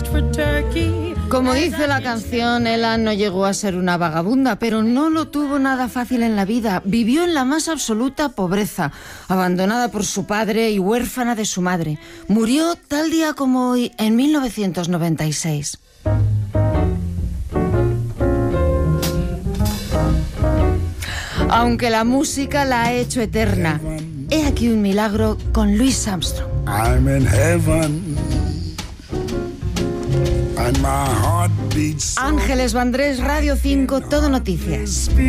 Como dice la canción, Ella no llegó a ser una vagabunda, pero no lo tuvo nada fácil en la vida. Vivió en la más absoluta pobreza, abandonada por su padre y huérfana de su madre. Murió tal día como hoy, en 1996. Aunque la música la ha hecho eterna. He aquí un milagro con Louis Armstrong. I'm in heaven. And my heart beats so Ángeles Vandrés, Radio 5, Todo Noticias.